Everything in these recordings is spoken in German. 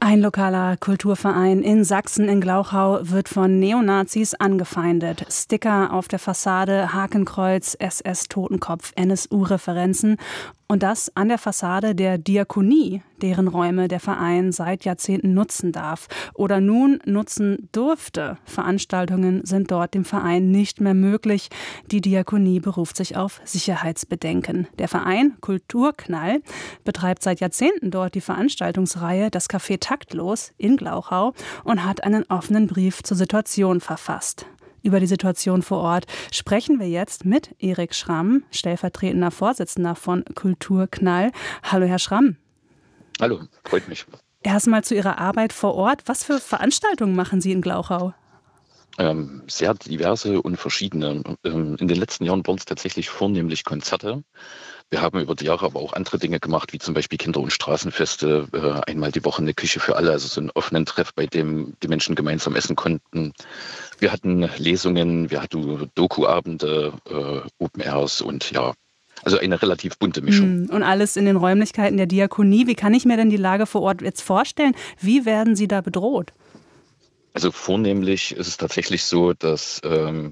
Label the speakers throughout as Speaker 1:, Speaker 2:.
Speaker 1: Ein lokaler Kulturverein in Sachsen in Glauchau wird von Neonazis angefeindet. Sticker auf der Fassade, Hakenkreuz, SS-Totenkopf, NSU-Referenzen. Und das an der Fassade der Diakonie, deren Räume der Verein seit Jahrzehnten nutzen darf oder nun nutzen durfte. Veranstaltungen sind dort dem Verein nicht mehr möglich. Die Diakonie beruft sich auf Sicherheitsbedenken. Der Verein Kulturknall betreibt seit Jahrzehnten dort die Veranstaltungsreihe Das Café Taktlos in Glauchau und hat einen offenen Brief zur Situation verfasst. Über die Situation vor Ort sprechen wir jetzt mit Erik Schramm, stellvertretender Vorsitzender von Kulturknall. Hallo, Herr Schramm.
Speaker 2: Hallo, freut mich.
Speaker 1: Erstmal zu Ihrer Arbeit vor Ort. Was für Veranstaltungen machen Sie in Glauchau?
Speaker 2: Sehr diverse und verschiedene. In den letzten Jahren waren es tatsächlich vornehmlich Konzerte. Wir haben über die Jahre aber auch andere Dinge gemacht, wie zum Beispiel Kinder- und Straßenfeste, einmal die Woche eine Küche für alle, also so einen offenen Treff, bei dem die Menschen gemeinsam essen konnten. Wir hatten Lesungen, wir hatten Doku-Abende, Open Airs und ja, also eine relativ bunte Mischung.
Speaker 1: Und alles in den Räumlichkeiten der Diakonie. Wie kann ich mir denn die Lage vor Ort jetzt vorstellen? Wie werden Sie da bedroht?
Speaker 2: Also vornehmlich ist es tatsächlich so, dass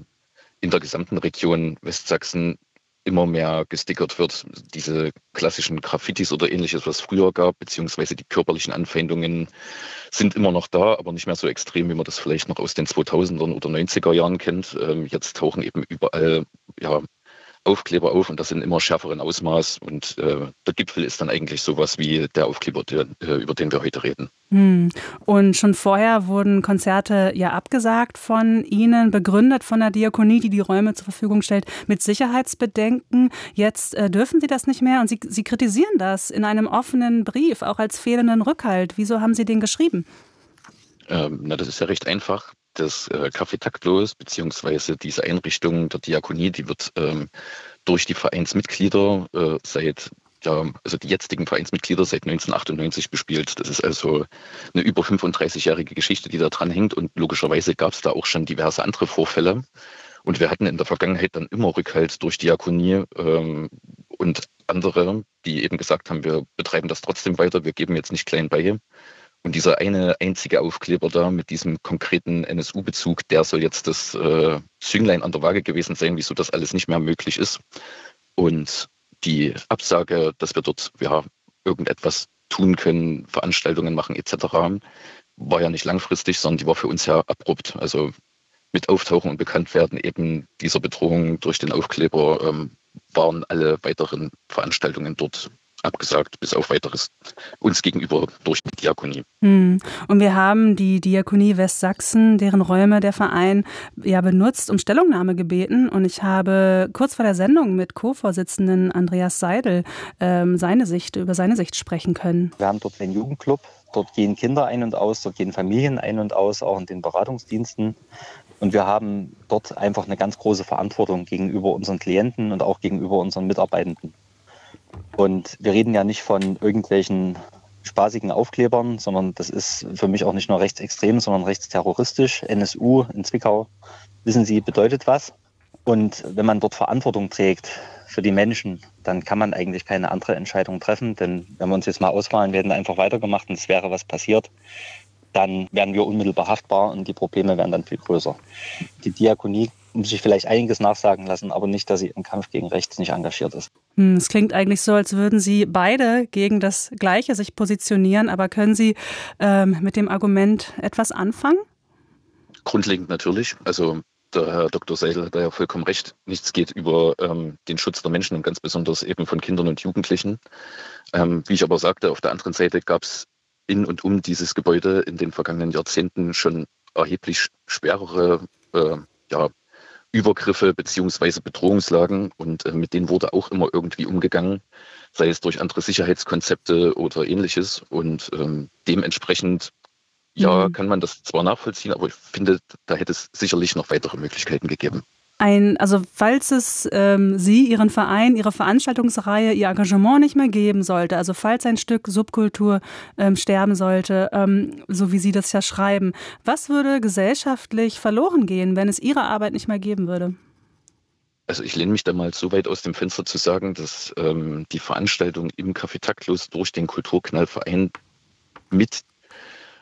Speaker 2: in der gesamten Region Westsachsen immer mehr gestickert wird. Diese klassischen Graffitis oder ähnliches, was es früher gab, beziehungsweise die körperlichen Anfeindungen sind immer noch da, aber nicht mehr so extrem, wie man das vielleicht noch aus den 2000ern oder 90er Jahren kennt. Jetzt tauchen eben überall Aufkleber auf und das in immer schärferen Ausmaß. Und der Gipfel ist dann eigentlich sowas wie der Aufkleber, über den wir heute reden.
Speaker 1: Und schon vorher wurden Konzerte ja abgesagt von Ihnen, begründet von der Diakonie, die die Räume zur Verfügung stellt, mit Sicherheitsbedenken. Jetzt dürfen Sie das nicht mehr und Sie kritisieren das in einem offenen Brief, auch als fehlenden Rückhalt. Wieso haben Sie den geschrieben?
Speaker 2: Das ist ja recht einfach. Das Café Taktlos, beziehungsweise diese Einrichtung der Diakonie, die wird durch die Vereinsmitglieder also die jetzigen Vereinsmitglieder seit 1998 bespielt. Das ist also eine über 35-jährige Geschichte, die da dran hängt. Und logischerweise gab es da auch schon diverse andere Vorfälle. Und wir hatten in der Vergangenheit dann immer Rückhalt durch Diakonie und andere, die eben gesagt haben, wir betreiben das trotzdem weiter, wir geben jetzt nicht klein bei. Und dieser eine einzige Aufkleber da mit diesem konkreten NSU-Bezug, der soll jetzt das Zünglein an der Waage gewesen sein, wieso das alles nicht mehr möglich ist. Und die Absage, dass wir dort irgendetwas tun können, Veranstaltungen machen etc., war ja nicht langfristig, sondern die war für uns ja abrupt. Also mit Auftauchen und Bekanntwerden eben dieser Bedrohung durch den Aufkleber waren alle weiteren Veranstaltungen dort abgesagt, bis auf weiteres uns gegenüber durch die Diakonie.
Speaker 1: Und wir haben die Diakonie Westsachsen, deren Räume der Verein ja benutzt, um Stellungnahme gebeten. Und ich habe kurz vor der Sendung mit Co-Vorsitzenden Andreas Seidel über seine Sicht sprechen können.
Speaker 3: Wir haben dort einen Jugendclub, dort gehen Kinder ein und aus, dort gehen Familien ein und aus, auch in den Beratungsdiensten. Und wir haben dort einfach eine ganz große Verantwortung gegenüber unseren Klienten und auch gegenüber unseren Mitarbeitenden. Und wir reden ja nicht von irgendwelchen spaßigen Aufklebern, sondern das ist für mich auch nicht nur rechtsextrem, sondern rechtsterroristisch. NSU in Zwickau, wissen Sie, bedeutet was. Und wenn man dort Verantwortung trägt für die Menschen, dann kann man eigentlich keine andere Entscheidung treffen. Denn wenn wir uns jetzt mal ausmalen, werden wir einfach weitergemacht und es wäre was passiert, dann wären wir unmittelbar haftbar und die Probleme wären dann viel größer. Die Diakonie muss sich vielleicht einiges nachsagen lassen, aber nicht, dass sie im Kampf gegen rechts nicht engagiert ist.
Speaker 1: Es klingt eigentlich so, als würden Sie beide gegen das Gleiche sich positionieren, aber können Sie mit dem Argument etwas anfangen?
Speaker 2: Grundlegend natürlich. Also der Herr Dr. Seidel hat da ja vollkommen recht. Nichts geht über den Schutz der Menschen und ganz besonders eben von Kindern und Jugendlichen. Wie ich aber sagte, auf der anderen Seite gab es in und um dieses Gebäude in den vergangenen Jahrzehnten schon erheblich schwerere Übergriffe beziehungsweise Bedrohungslagen und mit denen wurde auch immer irgendwie umgegangen, sei es durch andere Sicherheitskonzepte oder ähnliches. Und dementsprechend kann man das zwar nachvollziehen, aber ich finde, da hätte es sicherlich noch weitere Möglichkeiten gegeben.
Speaker 1: Also falls es Sie, Ihren Verein, Ihre Veranstaltungsreihe, Ihr Engagement nicht mehr geben sollte, also falls ein Stück Subkultur sterben sollte, so wie Sie das ja schreiben, was würde gesellschaftlich verloren gehen, wenn es Ihre Arbeit nicht mehr geben würde?
Speaker 2: Also ich lehne mich da mal so weit aus dem Fenster zu sagen, dass die Veranstaltung im Café Taktlos durch den Kulturknallverein mit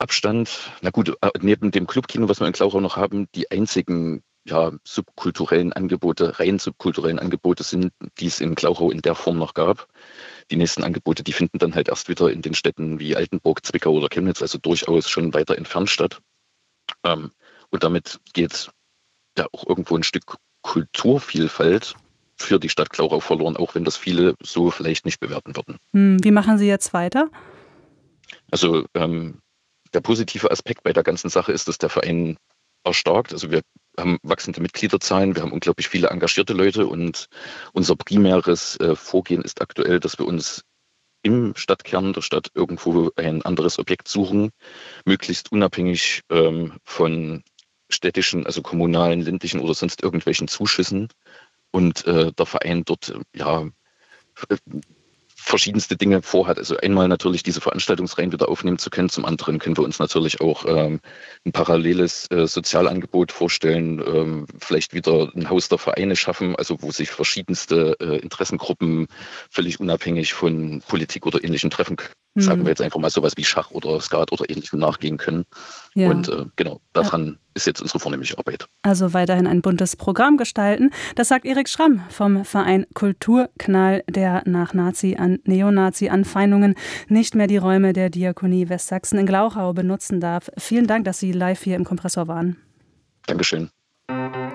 Speaker 2: Abstand, na gut, neben dem Clubkino, was wir in Glauchau noch haben, die einzigen subkulturellen Angebote, rein subkulturellen Angebote sind, die es in Glauchau in der Form noch gab. Die nächsten Angebote, die finden dann halt erst wieder in den Städten wie Altenburg, Zwickau oder Chemnitz, also durchaus schon weiter entfernt statt. Und damit geht da auch irgendwo ein Stück Kulturvielfalt für die Stadt Glauchau verloren, auch wenn das viele so vielleicht nicht bewerten würden.
Speaker 1: Wie machen Sie jetzt weiter?
Speaker 2: Also der positive Aspekt bei der ganzen Sache ist, dass der Verein erstarkt. Also wir haben wachsende Mitgliederzahlen, wir haben unglaublich viele engagierte Leute und unser primäres Vorgehen ist aktuell, dass wir uns im Stadtkern der Stadt irgendwo ein anderes Objekt suchen, möglichst unabhängig von städtischen, also kommunalen, ländlichen oder sonst irgendwelchen Zuschüssen. Und der Verein dort verschiedenste Dinge vorhat. Also einmal natürlich diese Veranstaltungsreihen wieder aufnehmen zu können. Zum anderen können wir uns natürlich auch ein paralleles Sozialangebot vorstellen, vielleicht wieder ein Haus der Vereine schaffen, also wo sich verschiedenste Interessengruppen völlig unabhängig von Politik oder Ähnlichem treffen können. Sagen wir jetzt einfach mal sowas wie Schach oder Skat oder Ähnlichem nachgehen können. Ja. Und genau, daran ist jetzt unsere vornehmliche Arbeit.
Speaker 1: Also weiterhin ein buntes Programm gestalten. Das sagt Erik Schramm vom Verein Kulturknall, der nach Neonazi-Anfeindungen nicht mehr die Räume der Diakonie Westsachsen in Glauchau benutzen darf. Vielen Dank, dass Sie live hier im Kompressor waren.
Speaker 2: Dankeschön.